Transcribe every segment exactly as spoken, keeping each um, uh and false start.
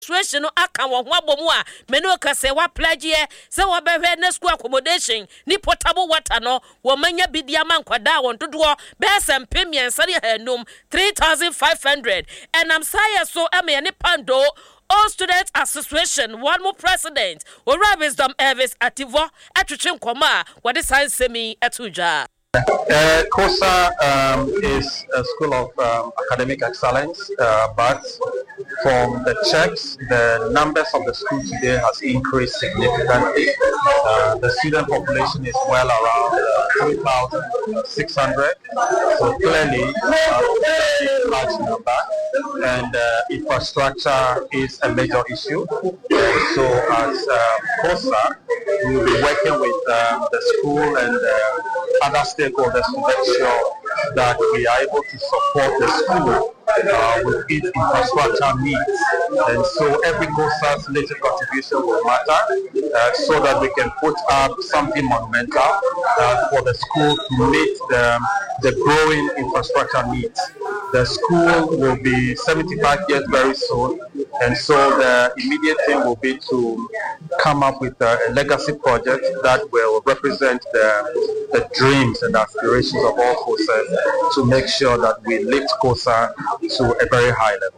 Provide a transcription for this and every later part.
situation no aka wo ho abomu a me no ka se wa pledge ye se wo behwe na school accommodation ni potable water no wo manya bidia man kwada won dodo be sempem yensare hanum three thousand five hundred and I'm say so am ye ne pando All Students Association one more president or Wisdom Elvis Ativo atwetwe nkoma what the science semi etuja. Uh, COSA um, is a school of um, academic excellence, uh, but from the checks, the numbers of the school today has increased significantly. Uh, the student population is well around uh, three thousand six hundred, so clearly uh, a large number, and uh, infrastructure is a major issue. Uh, so as uh, COSA, we will be working with um, the school and uh, other stakeholders to make sure that we are able to support the school uh, with its infrastructure needs. And so every COSA's little contribution will matter uh, so that we can put up something monumental uh, for the school to meet the, the growing infrastructure needs. The school will be seventy-five years very soon, and so the immediate thing will be to come up with a legacy project that will represent the, the dreams and aspirations of all COSAs to make sure that we lift COSA to a very high level.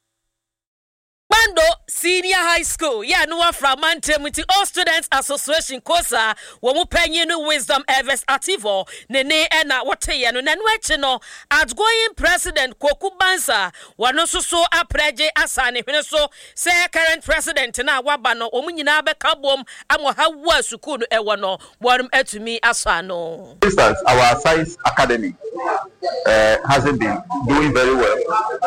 Bando Senior High School, yeah, no one from Mantemuti All Students Association COSA, womu penye no Wisdom Elvis Ativo, nene ena wote ya no nanweche no, outgoing President Kwaku Banza, wanoso so apreje asane, so say current President na wabano, omunyina bekabom, amwa hawa sukunu ewano, warum etumi asano. For instance, our science academy uh, hasn't been doing very well,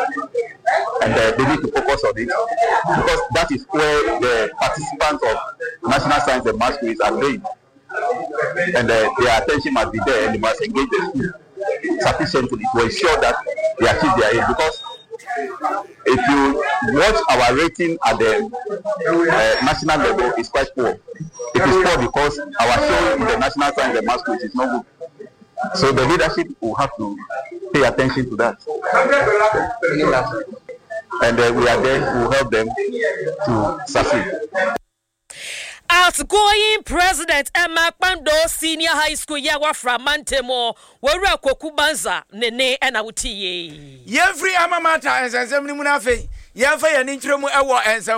and uh, they need to focus on it, because that is where the participants of National Science and Maths quiz are playing, and uh, their attention must be there, and they must engage the school sufficiently to ensure that they achieve their aim. Because if you watch our rating at the uh, national level, it's quite poor. It is poor because our show in the National Science and Maths quiz is not good. So the leadership will have to pay attention to that. And uh, we are there to help them to succeed. Outgoing President Emma Bando Senior High School Yawa from Mantemo, where Kwaku Banza, Nene and Awuti. Ye free Amamata and Semni Munafe, Yafa and Intromo Awa and